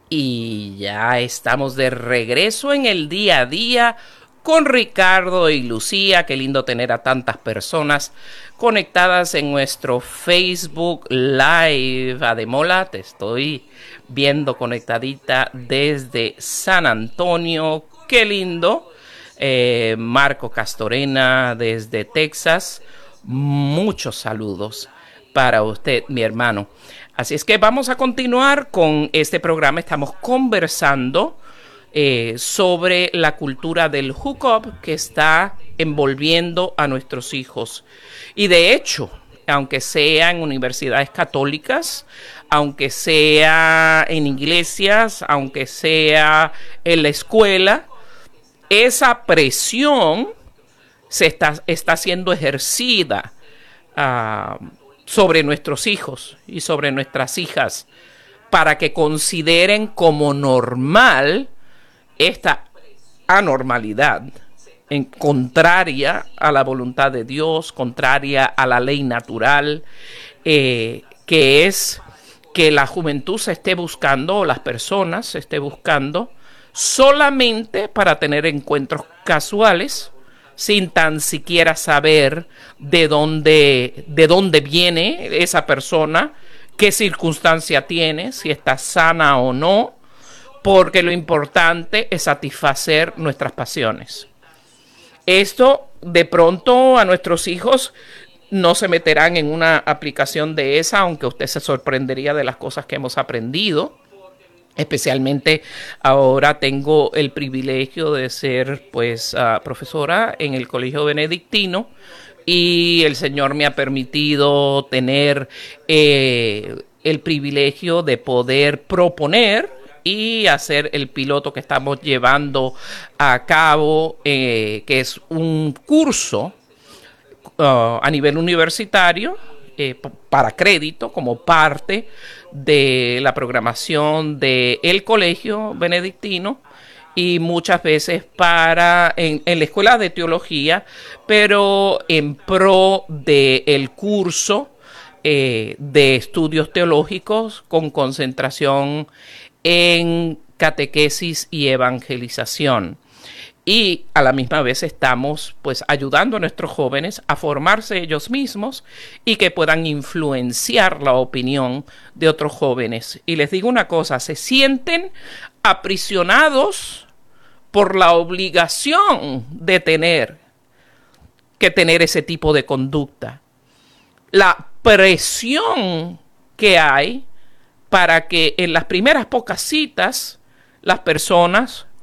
Y ya estamos de regreso en el día a día con Ricardo y Lucía. Qué lindo tener a tantas personas conectadas en nuestro Facebook Live. Ademola, te estoy viendo conectadita desde San Antonio. Qué lindo. Marco Castorena desde Texas. Muchos saludos para usted, mi hermano. Así es que vamos a continuar con este programa. Estamos conversando sobre la cultura del hookup que está envolviendo a nuestros hijos. Y de hecho, aunque sea en universidades católicas, aunque sea en iglesias, aunque sea en la escuela, esa presión está siendo ejercida sobre nuestros hijos y sobre nuestras hijas para que consideren como normal esta anormalidad, contraria a la voluntad de Dios, contraria a la ley natural, que es que la juventud se esté buscando, o las personas se esté buscando, solamente para tener encuentros casuales, sin tan siquiera saber de dónde viene esa persona, qué circunstancia tiene, si está sana o no, porque lo importante es satisfacer nuestras pasiones. Esto de pronto a nuestros hijos no se meterán en una aplicación de esa, aunque usted se sorprendería de las cosas que hemos aprendido. Especialmente ahora tengo el privilegio de ser profesora en el Colegio Benedictino y el Señor me ha permitido tener el privilegio de poder proponer y hacer el piloto que estamos llevando a cabo, que es un curso a nivel universitario para crédito como parte de la programación del Colegio Benedictino y muchas veces en la Escuela de Teología, pero en pro del curso de estudios teológicos con concentración en catequesis y evangelización. Y a la misma vez estamos ayudando a nuestros jóvenes a formarse ellos mismos y que puedan influenciar la opinión de otros jóvenes. Y les digo una cosa, se sienten aprisionados por la obligación de tener ese tipo de conducta. La presión que hay para que en las primeras pocas citas las personas